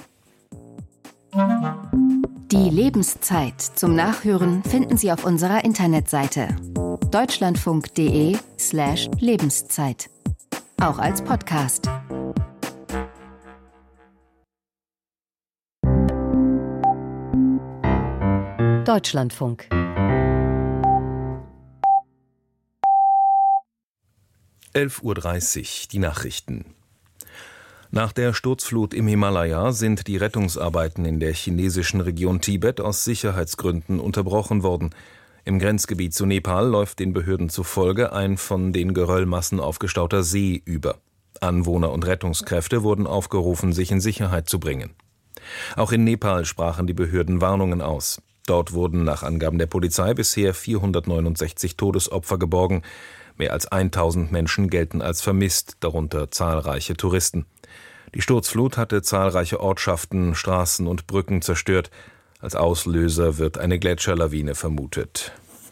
Die Lebenszeit zum Nachhören finden Sie auf unserer Internetseite deutschlandfunk.de/Lebenszeit. Auch als Podcast. Deutschlandfunk. 11:30 Uhr, die Nachrichten. Nach der Sturzflut im Himalaya sind die Rettungsarbeiten in der chinesischen Region Tibet aus Sicherheitsgründen unterbrochen worden. Im Grenzgebiet zu Nepal läuft den Behörden zufolge ein von den Geröllmassen aufgestauter See über. Anwohner und Rettungskräfte wurden aufgerufen, sich in Sicherheit zu bringen. Auch in Nepal sprachen die Behörden Warnungen aus. Dort wurden nach Angaben der Polizei bisher 469 Todesopfer geborgen. Mehr als 1000 Menschen gelten als vermisst, darunter zahlreiche Touristen. Die Sturzflut hatte zahlreiche Ortschaften, Straßen und Brücken zerstört. Als Auslöser wird eine Gletscherlawine vermutet.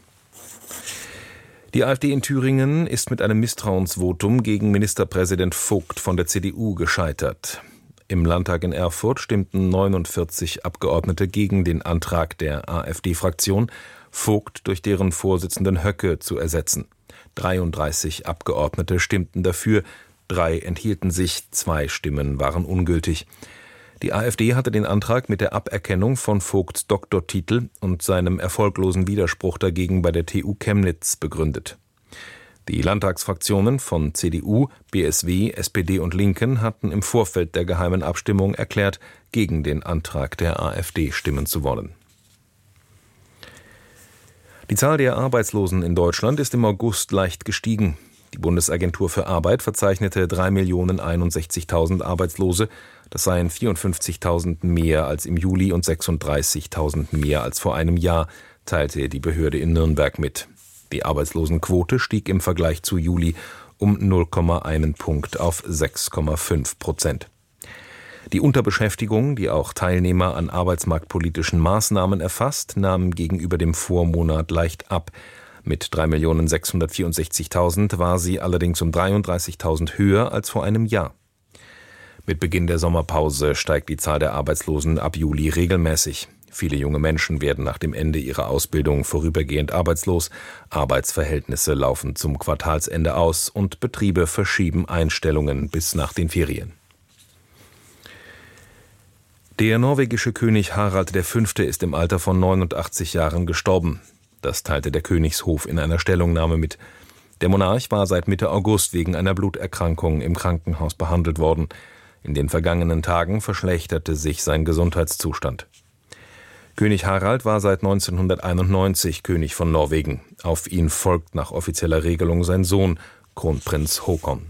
Die AfD in Thüringen ist mit einem Misstrauensvotum gegen Ministerpräsident Vogt von der CDU gescheitert. Im Landtag in Erfurt stimmten 49 Abgeordnete gegen den Antrag der AfD-Fraktion, Vogt durch deren Vorsitzenden Höcke zu ersetzen. 33 Abgeordnete stimmten dafür, 3 enthielten sich, 2 Stimmen waren ungültig. Die AfD hatte den Antrag mit der Aberkennung von Vogts Doktortitel und seinem erfolglosen Widerspruch dagegen bei der TU Chemnitz begründet. Die Landtagsfraktionen von CDU, BSW, SPD und Linken hatten im Vorfeld der geheimen Abstimmung erklärt, gegen den Antrag der AfD stimmen zu wollen. Die Zahl der Arbeitslosen in Deutschland ist im August leicht gestiegen. Die Bundesagentur für Arbeit verzeichnete 3.061.000 Arbeitslose. Das seien 54.000 mehr als im Juli und 36.000 mehr als vor einem Jahr, teilte die Behörde in Nürnberg mit. Die Arbeitslosenquote stieg im Vergleich zu Juli um 0,1 Punkt auf 6,5%. Die Unterbeschäftigung, die auch Teilnehmer an arbeitsmarktpolitischen Maßnahmen erfasst, nahm gegenüber dem Vormonat leicht ab. Mit 3.664.000 war sie allerdings um 33.000 höher als vor einem Jahr. Mit Beginn der Sommerpause steigt die Zahl der Arbeitslosen ab Juli regelmäßig. Viele junge Menschen werden nach dem Ende ihrer Ausbildung vorübergehend arbeitslos. Arbeitsverhältnisse laufen zum Quartalsende aus und Betriebe verschieben Einstellungen bis nach den Ferien. Der norwegische König Harald V. ist im Alter von 89 Jahren gestorben. Das teilte der Königshof in einer Stellungnahme mit. Der Monarch war seit Mitte August wegen einer Bluterkrankung im Krankenhaus behandelt worden. In den vergangenen Tagen verschlechterte sich sein Gesundheitszustand. König Harald war seit 1991 König von Norwegen. Auf ihn folgt nach offizieller Regelung sein Sohn, Kronprinz Håkon.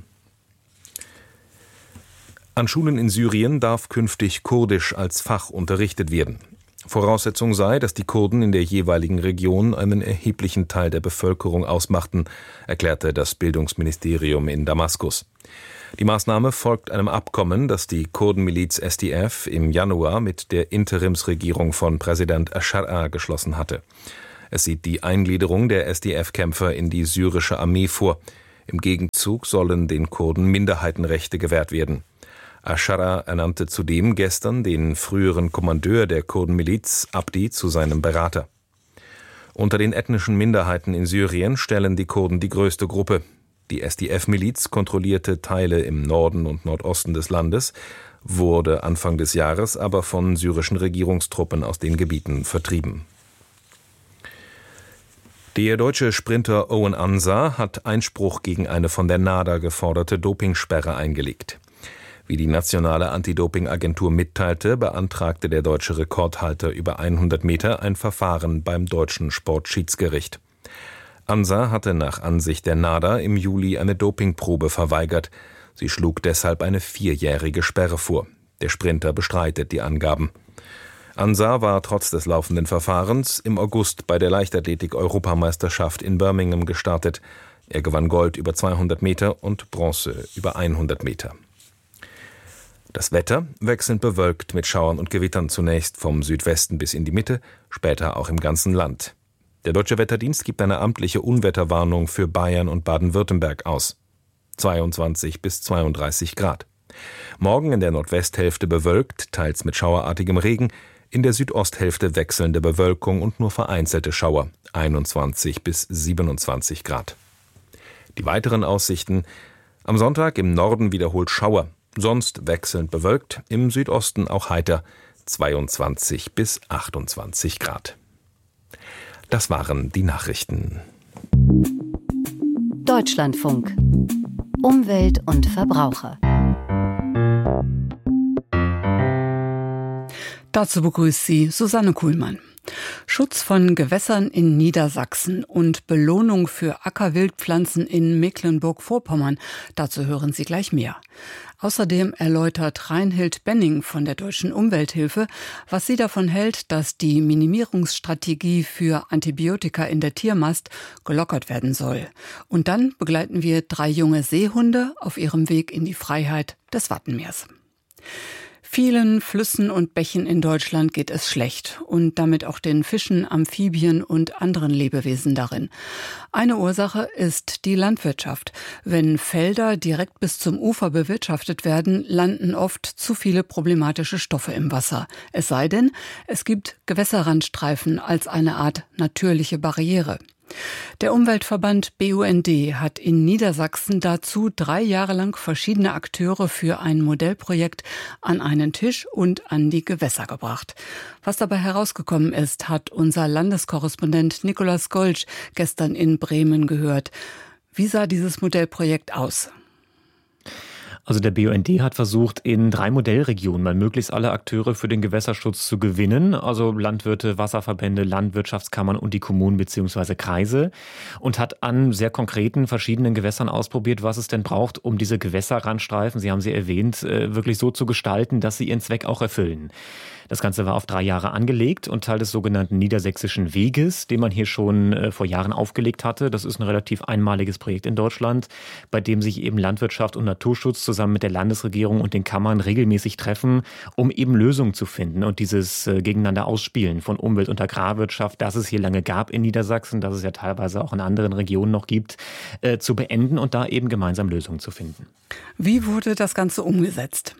An Schulen in Syrien darf künftig Kurdisch als Fach unterrichtet werden. Voraussetzung sei, dass die Kurden in der jeweiligen Region einen erheblichen Teil der Bevölkerung ausmachten, erklärte das Bildungsministerium in Damaskus. Die Maßnahme folgt einem Abkommen, das die Kurdenmiliz SDF im Januar mit der Interimsregierung von Präsident Aschara geschlossen hatte. Es sieht die Eingliederung der SDF-Kämpfer in die syrische Armee vor. Im Gegenzug sollen den Kurden Minderheitenrechte gewährt werden. Aschara ernannte zudem gestern den früheren Kommandeur der Kurdenmiliz, Abdi, zu seinem Berater. Unter den ethnischen Minderheiten in Syrien stellen die Kurden die größte Gruppe. Die SDF-Miliz kontrollierte Teile im Norden und Nordosten des Landes, wurde Anfang des Jahres aber von syrischen Regierungstruppen aus den Gebieten vertrieben. Der deutsche Sprinter Owen Ansah hat Einspruch gegen eine von der NADA geforderte Dopingsperre eingelegt. Wie die nationale Anti-Doping-Agentur mitteilte, beantragte der deutsche Rekordhalter über 100 Meter ein Verfahren beim deutschen Sportschiedsgericht. ANSA hatte nach Ansicht der NADA im Juli eine Dopingprobe verweigert. Sie schlug deshalb eine 4-jährige Sperre vor. Der Sprinter bestreitet die Angaben. ANSA war trotz des laufenden Verfahrens im August bei der Leichtathletik-Europameisterschaft in Birmingham gestartet. Er gewann Gold über 200 Meter und Bronze über 100 Meter. Das Wetter wechselnd bewölkt mit Schauern und Gewittern, zunächst vom Südwesten bis in die Mitte, später auch im ganzen Land. Der Deutsche Wetterdienst gibt eine amtliche Unwetterwarnung für Bayern und Baden-Württemberg aus. 22 bis 32 Grad. Morgen in der Nordwesthälfte bewölkt, teils mit schauerartigem Regen, in der Südosthälfte wechselnde Bewölkung und nur vereinzelte Schauer, 21 bis 27 Grad. Die weiteren Aussichten: am Sonntag im Norden wiederholt Schauer, sonst wechselnd bewölkt, im Südosten auch heiter, 22 bis 28 Grad. Das waren die Nachrichten. Deutschlandfunk. Umwelt und Verbraucher. Dazu begrüßt sie Susanne Kuhlmann. Schutz von Gewässern in Niedersachsen und Belohnung für Ackerwildpflanzen in Mecklenburg-Vorpommern. Dazu hören Sie gleich mehr. Außerdem erläutert Reinhild Benning von der Deutschen Umwelthilfe, was sie davon hält, dass die Minimierungsstrategie für Antibiotika in der Tiermast gelockert werden soll. Und dann begleiten wir 3 junge Seehunde auf ihrem Weg in die Freiheit des Wattenmeers. Vielen Flüssen und Bächen in Deutschland geht es schlecht und damit auch den Fischen, Amphibien und anderen Lebewesen darin. Eine Ursache ist die Landwirtschaft. Wenn Felder direkt bis zum Ufer bewirtschaftet werden, landen oft zu viele problematische Stoffe im Wasser. Es sei denn, es gibt Gewässerrandstreifen als eine Art natürliche Barriere. Der Umweltverband BUND hat in Niedersachsen dazu 3 Jahre lang verschiedene Akteure für ein Modellprojekt an einen Tisch und an die Gewässer gebracht. Was dabei herausgekommen ist, hat unser Landeskorrespondent Nikolaus Golsch gestern in Bremen gehört. Wie sah dieses Modellprojekt aus? Also der BUND hat versucht, in 3 Modellregionen mal möglichst alle Akteure für den Gewässerschutz zu gewinnen. Also Landwirte, Wasserverbände, Landwirtschaftskammern und die Kommunen bzw. Kreise. Und hat an sehr konkreten verschiedenen Gewässern ausprobiert, was es denn braucht, um diese Gewässerrandstreifen, Sie haben sie erwähnt, wirklich so zu gestalten, dass sie ihren Zweck auch erfüllen. Das Ganze war auf 3 Jahre angelegt und Teil des sogenannten Niedersächsischen Weges, den man hier schon vor Jahren aufgelegt hatte. Das ist ein relativ einmaliges Projekt in Deutschland, bei dem sich eben Landwirtschaft und Naturschutz zusammen mit der Landesregierung und den Kammern regelmäßig treffen, um eben Lösungen zu finden und dieses gegeneinander Ausspielen von Umwelt- und Agrarwirtschaft, das es hier lange gab in Niedersachsen, das es ja teilweise auch in anderen Regionen noch gibt, zu beenden und da eben gemeinsam Lösungen zu finden. Wie wurde das Ganze umgesetzt?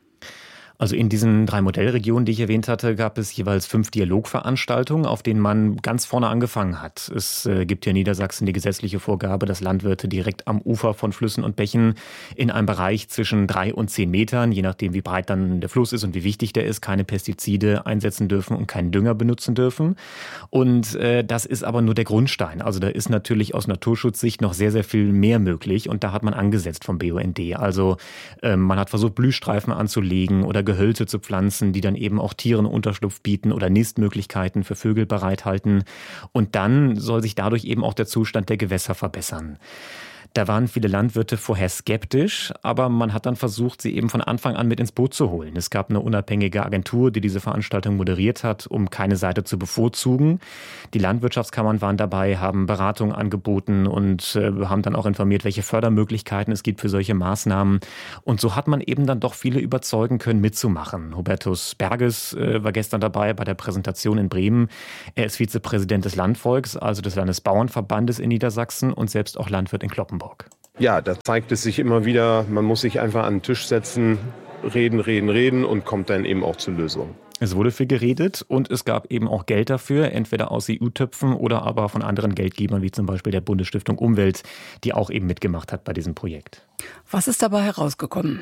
Also in diesen 3 Modellregionen, die ich erwähnt hatte, gab es jeweils 5 Dialogveranstaltungen, auf denen man ganz vorne angefangen hat. Es gibt hier in Niedersachsen die gesetzliche Vorgabe, dass Landwirte direkt am Ufer von Flüssen und Bächen in einem Bereich zwischen 3 und 10 Metern, je nachdem wie breit dann der Fluss ist und wie wichtig der ist, keine Pestizide einsetzen dürfen und keinen Dünger benutzen dürfen. Und das ist aber nur der Grundstein. Also da ist natürlich aus Naturschutzsicht noch sehr, sehr viel mehr möglich und da hat man angesetzt vom BUND. Also man hat versucht, Blühstreifen anzulegen oder Gehölze zu pflanzen, die dann eben auch Tieren Unterschlupf bieten oder Nistmöglichkeiten für Vögel bereithalten. Und dann soll sich dadurch eben auch der Zustand der Gewässer verbessern. Da waren viele Landwirte vorher skeptisch, aber man hat dann versucht, sie eben von Anfang an mit ins Boot zu holen. Es gab eine unabhängige Agentur, die diese Veranstaltung moderiert hat, um keine Seite zu bevorzugen. Die Landwirtschaftskammern waren dabei, haben Beratung angeboten und haben dann auch informiert, welche Fördermöglichkeiten es gibt für solche Maßnahmen. Und so hat man eben dann doch viele überzeugen können, mitzumachen. Hubertus Berges war gestern dabei bei der Präsentation in Bremen. Er ist Vizepräsident des Landvolks, also des Landesbauernverbandes in Niedersachsen und selbst auch Landwirt in Cloppenburg. Ja, da zeigt es sich immer wieder, man muss sich einfach an den Tisch setzen, reden und kommt dann eben auch zur Lösung. Es wurde viel geredet und es gab eben auch Geld dafür, entweder aus EU-Töpfen oder aber von anderen Geldgebern, wie zum Beispiel der Bundesstiftung Umwelt, die auch eben mitgemacht hat bei diesem Projekt. Was ist dabei herausgekommen?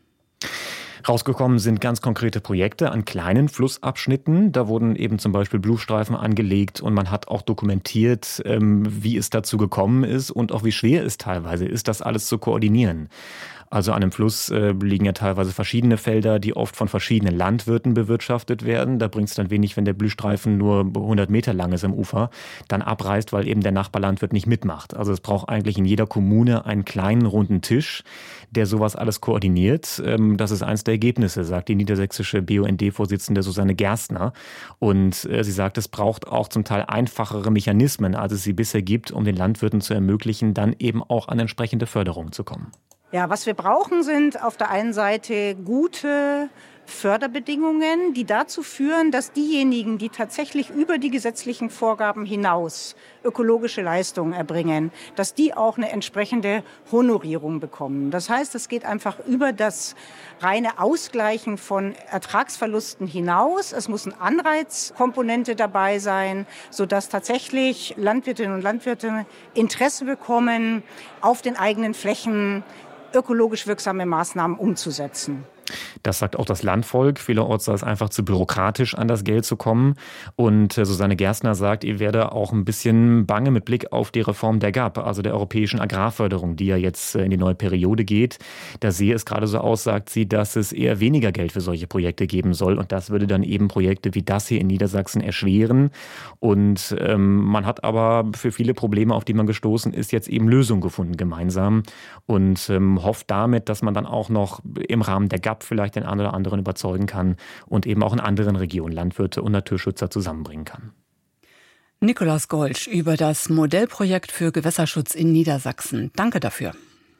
Rausgekommen sind ganz konkrete Projekte an kleinen Flussabschnitten. Da wurden eben zum Beispiel Blühstreifen angelegt und man hat auch dokumentiert, wie es dazu gekommen ist und auch wie schwer es teilweise ist, das alles zu koordinieren. Also an einem Fluss liegen ja teilweise verschiedene Felder, die oft von verschiedenen Landwirten bewirtschaftet werden. Da bringt es dann wenig, wenn der Blühstreifen nur 100 Meter lang ist am Ufer, dann abreißt, weil eben der Nachbarlandwirt nicht mitmacht. Also es braucht eigentlich in jeder Kommune einen kleinen runden Tisch, der sowas alles koordiniert. Das ist eins der Ergebnisse, sagt die niedersächsische BUND-Vorsitzende Susanne Gerstner. Und sie sagt, es braucht auch zum Teil einfachere Mechanismen, als es sie bisher gibt, um den Landwirten zu ermöglichen, dann eben auch an entsprechende Förderung zu kommen. Ja, was wir brauchen, sind auf der einen Seite gute Förderbedingungen, die dazu führen, dass diejenigen, die tatsächlich über die gesetzlichen Vorgaben hinaus ökologische Leistungen erbringen, dass die auch eine entsprechende Honorierung bekommen. Das heißt, es geht einfach über das reine Ausgleichen von Ertragsverlusten hinaus. Es muss eine Anreizkomponente dabei sein, sodass tatsächlich Landwirtinnen und Landwirte Interesse bekommen, auf den eigenen Flächen ökologisch wirksame Maßnahmen umzusetzen. Das sagt auch das Landvolk. Vielerorts sei es einfach zu bürokratisch, an das Geld zu kommen. Und Susanne Gerstner sagt, ihr werde auch ein bisschen bange mit Blick auf die Reform der GAP, also der europäischen Agrarförderung, die ja jetzt in die neue Periode geht. Da sehe es gerade so aus, sagt sie, dass es eher weniger Geld für solche Projekte geben soll. Und das würde dann eben Projekte wie das hier in Niedersachsen erschweren. Und man hat aber für viele Probleme, auf die man gestoßen ist, jetzt eben Lösungen gefunden gemeinsam. Und hofft damit, dass man dann auch noch im Rahmen der GAP vielleicht den einen oder anderen überzeugen kann und eben auch in anderen Regionen Landwirte und Naturschützer zusammenbringen kann. Nikolaus Golsch über das Modellprojekt für Gewässerschutz in Niedersachsen. Danke dafür.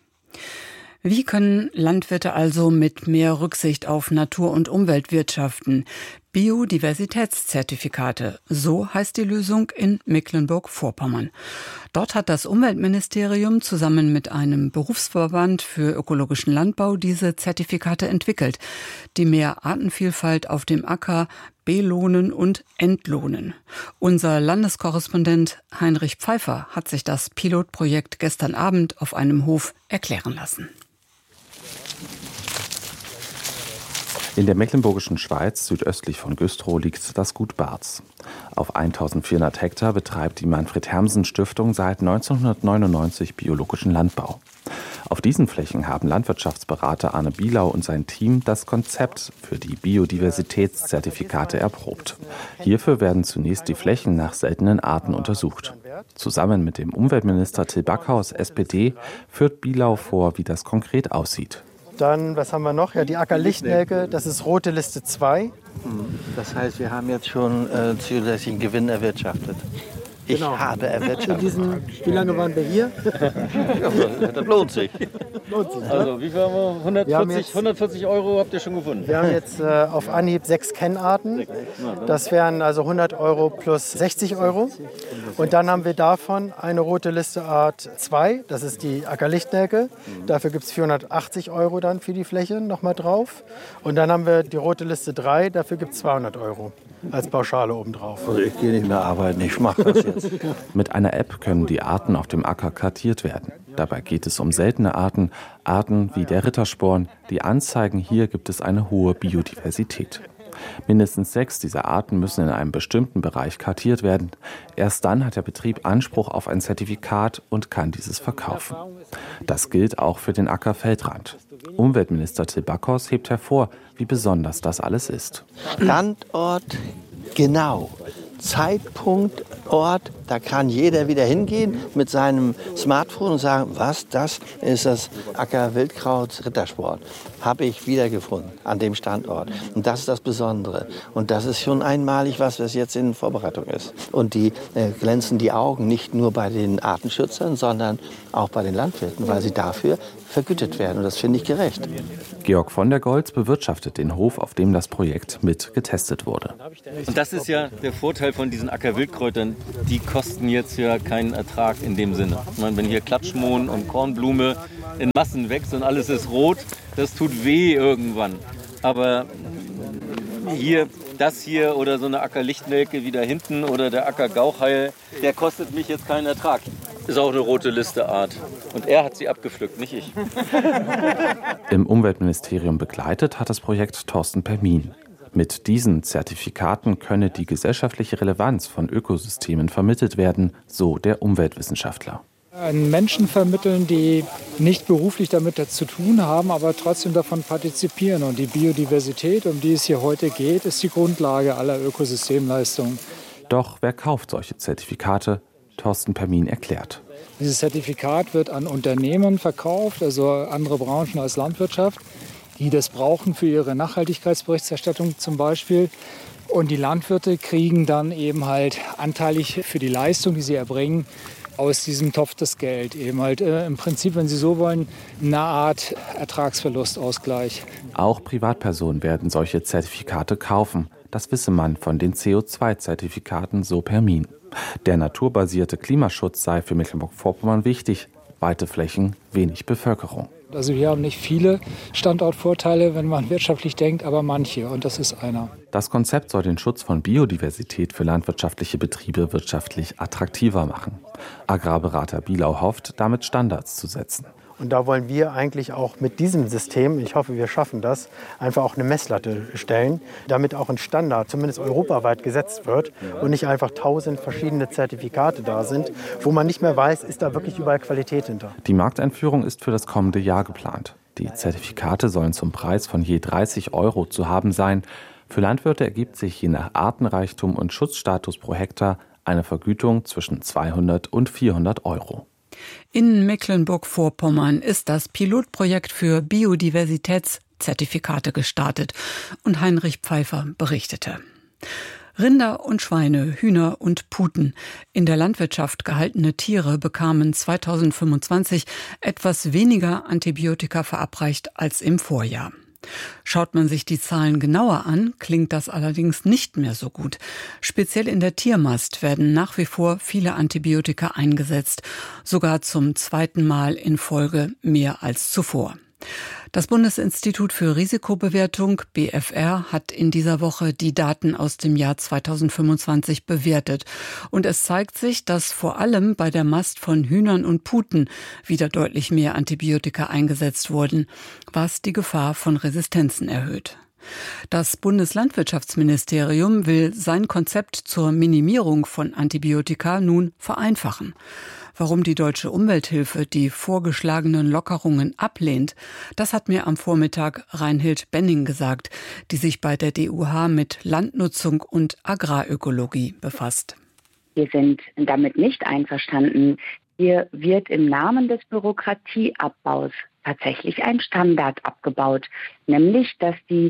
Wie können Landwirte also mit mehr Rücksicht auf Natur und Umwelt wirtschaften? Biodiversitätszertifikate, so heißt die Lösung in Mecklenburg-Vorpommern. Dort hat das Umweltministerium zusammen mit einem Berufsverband für ökologischen Landbau diese Zertifikate entwickelt, die mehr Artenvielfalt auf dem Acker belohnen und entlohnen. Unser Landeskorrespondent Heinrich Pfeiffer hat sich das Pilotprojekt gestern Abend auf einem Hof erklären lassen. In der mecklenburgischen Schweiz, südöstlich von Güstrow, liegt das Gut Barz. Auf 1400 Hektar betreibt die Manfred-Hermsen-Stiftung seit 1999 biologischen Landbau. Auf diesen Flächen haben Landwirtschaftsberater Arne Bielau und sein Team das Konzept für die Biodiversitätszertifikate erprobt. Hierfür werden zunächst die Flächen nach seltenen Arten untersucht. Zusammen mit dem Umweltminister Till Backhaus, SPD, führt Bielau vor, wie das konkret aussieht. Dann, was haben wir noch? Ja, die Ackerlichtnelke, das ist rote Liste 2. Das heißt, wir haben jetzt schon zusätzlichen Gewinn erwirtschaftet. Ich habe erwirtschaftet. Wie lange waren wir hier? Ja, das lohnt sich. Also wie viel haben wir? 140 Euro habt ihr schon gefunden? Wir haben jetzt auf Anhieb 6 Kennarten. Das wären also 100 Euro plus 60 Euro. Und dann haben wir davon eine rote Liste Art 2, das ist die Ackerlichtnelke. Dafür gibt es 480 Euro dann für die Fläche nochmal drauf. Und dann haben wir die rote Liste 3, dafür gibt es 200 Euro als Pauschale obendrauf. Also ich gehe nicht mehr arbeiten, ich mache das jetzt. Mit einer App können die Arten auf dem Acker kartiert werden. Dabei geht es um seltene Arten, Arten wie der Rittersporn, die anzeigen, hier gibt es eine hohe Biodiversität. Mindestens 6 dieser Arten müssen in einem bestimmten Bereich kartiert werden. Erst dann hat der Betrieb Anspruch auf ein Zertifikat und kann dieses verkaufen. Das gilt auch für den Ackerfeldrand. Umweltminister Till Backhaus hebt hervor, wie besonders das alles ist. Standort genau. Zeitpunkt, Ort, da kann jeder wieder hingehen mit seinem Smartphone und sagen, was, das ist das Ackerwildkraut Rittersport. Habe ich wiedergefunden an dem Standort. Und das ist das Besondere. Und das ist schon einmalig, was jetzt in Vorbereitung ist. Und die glänzen die Augen nicht nur bei den Artenschützern, sondern auch bei den Landwirten, weil sie dafür vergütet werden. Und das finde ich gerecht. Georg von der Goltz bewirtschaftet den Hof, auf dem das Projekt mit getestet wurde. Und das ist ja der Vorteil von diesen Ackerwildkräutern. Die kosten jetzt ja keinen Ertrag in dem Sinne. Ich meine, wenn hier Klatschmohn und Kornblume in Massen wächst und alles ist rot, das tut weh irgendwann. Aber hier, das hier oder so eine Ackerlichtnelke wie da hinten oder der Ackergauchheil, der kostet mich jetzt keinen Ertrag. Ist auch eine rote Liste Art. Und er hat sie abgepflückt, nicht ich. Im Umweltministerium begleitet hat das Projekt Thorsten Permin. Mit diesen Zertifikaten könne die gesellschaftliche Relevanz von Ökosystemen vermittelt werden, so der Umweltwissenschaftler. An Menschen vermitteln, die nicht beruflich damit zu tun haben, aber trotzdem davon partizipieren. Und die Biodiversität, um die es hier heute geht, ist die Grundlage aller Ökosystemleistungen. Doch wer kauft solche Zertifikate? Thorsten Permin erklärt. Dieses Zertifikat wird an Unternehmen verkauft, also andere Branchen als Landwirtschaft, die das brauchen für ihre Nachhaltigkeitsberichterstattung zum Beispiel. Und die Landwirte kriegen dann eben halt anteilig für die Leistung, die sie erbringen, aus diesem Topf das Geld. Eben halt im Prinzip, wenn Sie so wollen, eine Art Ertragsverlustausgleich. Auch Privatpersonen werden solche Zertifikate kaufen. Das wisse man von den CO2-Zertifikaten, so Permin. Der naturbasierte Klimaschutz sei für Mecklenburg-Vorpommern wichtig. Weite Flächen, wenig Bevölkerung. Also wir haben nicht viele Standortvorteile, wenn man wirtschaftlich denkt, aber manche, und das ist einer. Das Konzept soll den Schutz von Biodiversität für landwirtschaftliche Betriebe wirtschaftlich attraktiver machen. Agrarberater Bielau hofft, damit Standards zu setzen. Und da wollen wir eigentlich auch mit diesem System, ich hoffe, wir schaffen das, einfach auch eine Messlatte stellen, damit auch ein Standard, zumindest europaweit, gesetzt wird und nicht einfach 1000 verschiedene Zertifikate da sind, wo man nicht mehr weiß, ist da wirklich überall Qualität hinter. Die Markteinführung ist für das kommende Jahr geplant. Die Zertifikate sollen zum Preis von je 30 € zu haben sein. Für Landwirte ergibt sich je nach Artenreichtum und Schutzstatus pro Hektar eine Vergütung zwischen 200 und 400 €. In Mecklenburg-Vorpommern ist das Pilotprojekt für Biodiversitätszertifikate gestartet und Heinrich Pfeiffer berichtete. Rinder und Schweine, Hühner und Puten, in der Landwirtschaft gehaltene Tiere bekamen 2025 etwas weniger Antibiotika verabreicht als im Vorjahr. Schaut man sich die Zahlen genauer an, klingt das allerdings nicht mehr so gut. Speziell in der Tiermast werden nach wie vor viele Antibiotika eingesetzt, sogar zum zweiten Mal in Folge mehr als zuvor. Das Bundesinstitut für Risikobewertung, BfR, hat in dieser Woche die Daten aus dem Jahr 2025 bewertet. Und es zeigt sich, dass vor allem bei der Mast von Hühnern und Puten wieder deutlich mehr Antibiotika eingesetzt wurden, was die Gefahr von Resistenzen erhöht. Das Bundeslandwirtschaftsministerium will sein Konzept zur Minimierung von Antibiotika nun vereinfachen. Warum die Deutsche Umwelthilfe die vorgeschlagenen Lockerungen ablehnt, das hat mir am Vormittag Reinhild Benning gesagt, die sich bei der DUH mit Landnutzung und Agrarökologie befasst. Wir sind damit nicht einverstanden. Hier wird im Namen des Bürokratieabbaus tatsächlich ein Standard abgebaut, nämlich dass die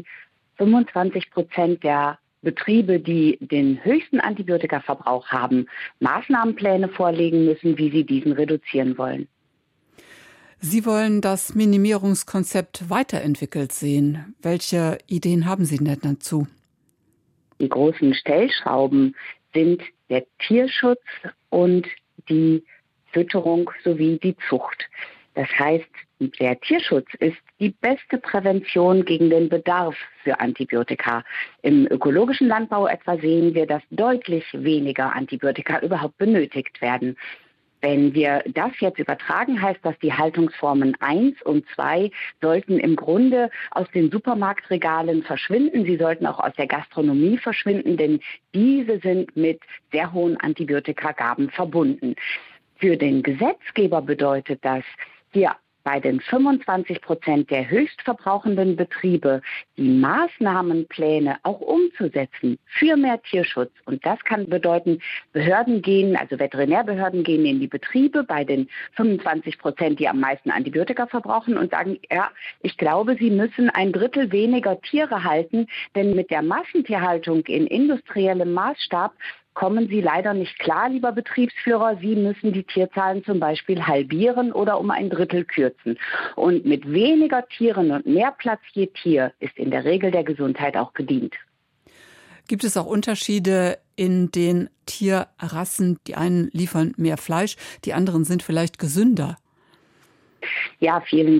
25% der Betriebe, die den höchsten Antibiotikaverbrauch haben, Maßnahmenpläne vorlegen müssen, wie sie diesen reduzieren wollen. Sie wollen das Minimierungskonzept weiterentwickelt sehen. Welche Ideen haben Sie denn dazu? Die großen Stellschrauben sind der Tierschutz und die Fütterung sowie die Zucht. Das heißt, der Tierschutz ist die beste Prävention gegen den Bedarf für Antibiotika. Im ökologischen Landbau etwa sehen wir, dass deutlich weniger Antibiotika überhaupt benötigt werden. Wenn wir das jetzt übertragen, heißt das, die Haltungsformen 1 und 2 sollten im Grunde aus den Supermarktregalen verschwinden. Sie sollten auch aus der Gastronomie verschwinden, denn diese sind mit sehr hohen Antibiotikagaben verbunden. Für den Gesetzgeber bedeutet das, hier bei den 25% der höchstverbrauchenden Betriebe die Maßnahmenpläne auch umzusetzen für mehr Tierschutz. Und das kann bedeuten, Behörden gehen, also Veterinärbehörden gehen in die Betriebe bei den 25%, die am meisten Antibiotika verbrauchen und sagen, ja, ich glaube, sie müssen 1/3 weniger Tiere halten, denn mit der Massentierhaltung in industriellem Maßstab kommen Sie leider nicht klar, lieber Betriebsführer. Sie müssen die Tierzahlen zum Beispiel halbieren oder um 1/3 kürzen. Und mit weniger Tieren und mehr Platz je Tier ist in der Regel der Gesundheit auch gedient. Gibt es auch Unterschiede in den Tierrassen? Die einen liefern mehr Fleisch, die anderen sind vielleicht gesünder. Ja, vielen